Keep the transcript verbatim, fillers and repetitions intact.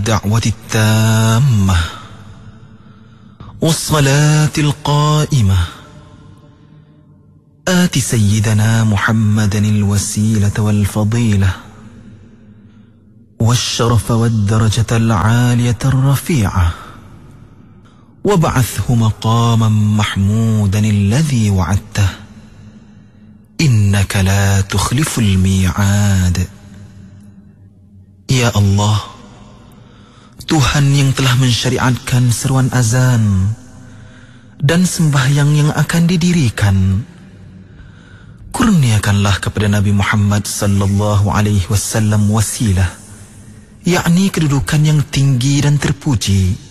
الدعوة التامة والصلاة القائمة آت سيدنا محمدا الوسيلة والفضيلة والشرف والدرجة العالية الرفيعة وابعثه مقاما محمودا الذي وعدته إنك لا تخلف الميعاد. Ya Allah, Tuhan yang telah mensyariatkan seruan azan dan sembahyang yang akan didirikan, kurniakanlah kepada Nabi Muhammad sallallahu alaihi wasallam wasilah, yakni kedudukan yang tinggi dan terpuji,